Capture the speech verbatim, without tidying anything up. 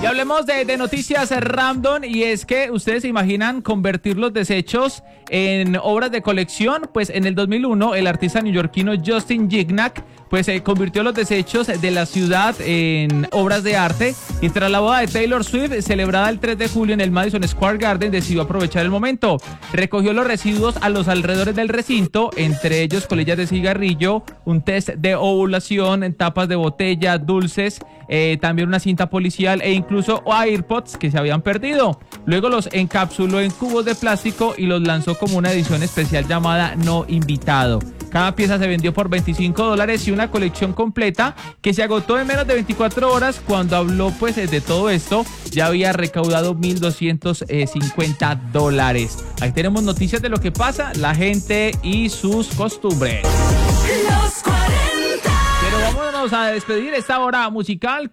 hablemos de, de noticias random, y es que ustedes se imaginan convertir los desechos en obras de colección. Pues en el dos mil uno el artista neoyorquino Justin Gignac pues eh, convirtió los desechos de la ciudad en obras de arte, y tras la boda de Taylor Swift celebrada el tres de julio en el Madison Square Garden decidió aprovechar el momento. Recogió los residuos a los alrededores del recinto, entre ellos colillas de cigarrillo, un test de ovulación, tapas de botella, dulces, eh, también una cinta policial e incluso AirPods que se habían perdido. Luego los encapsuló en cubos de plástico y los lanzó como una edición especial llamada No Invitado. Cada pieza se vendió por veinticinco dólares y una colección completa que se agotó en menos de veinticuatro horas. Cuando habló pues de todo esto, ya había recaudado mil doscientos cincuenta dólares. Ahí tenemos noticias de lo que pasa, la gente y sus costumbres. Los cuarenta. Pero vámonos a despedir esta hora musical.